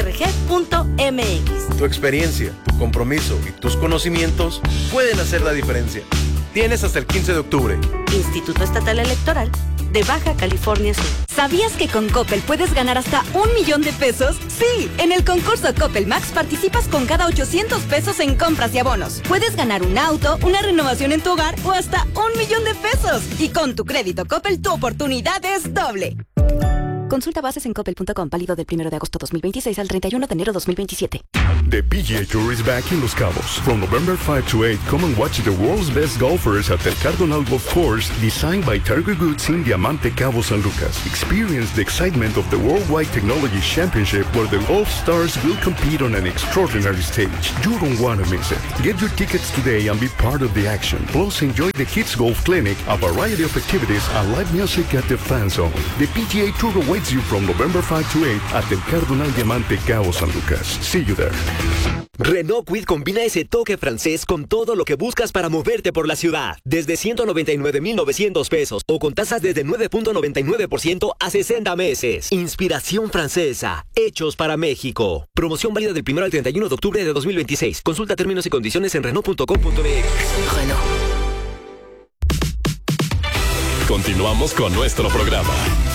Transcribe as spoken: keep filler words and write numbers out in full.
g punto m x. Tu experiencia, tu compromiso y tus conocimientos pueden hacer la diferencia. Tienes hasta el quince de octubre. Instituto Estatal Electoral de Baja California Sur. ¿Sabías que con Coppel puedes ganar hasta un millón de pesos? Sí, en el concurso Coppel Max participas con cada ochocientos pesos en compras y abonos. Puedes ganar un auto, una renovación en tu hogar o hasta un millón de pesos. Y con tu crédito Coppel, tu oportunidad es doble. Consulta bases en coppel punto com, válido del primero de agosto dos mil veintiséis al treinta y uno de enero dos mil veintisiete. The P G A Tour is back in Los Cabos. From November fifth to eighth, come and watch the world's best golfers at El Cardonal Golf Course, designed by Tiger Woods in Diamante, Cabo San Lucas. Experience the excitement of the Worldwide Technology Championship, where the golf stars will compete on an extraordinary stage. You don't want to miss it. Get your tickets today and be part of the action. Plus, enjoy the Kids Golf Clinic, a variety of activities, and live music at the Fan Zone. The P G A Tour awaits you from November fifth to eighth at El Cardonal Diamante, Cabo San Lucas. See you there. Renault Kwid combina ese toque francés con todo lo que buscas para moverte por la ciudad. Desde ciento noventa y nueve mil novecientos pesos o con tasas desde nueve punto noventa y nueve por ciento a sesenta meses. Inspiración francesa. Hechos para México. Promoción válida del primero al treinta y uno de octubre de dos mil veintiséis. Consulta términos y condiciones en Renault punto com punto m x. Renault. Continuamos con nuestro programa.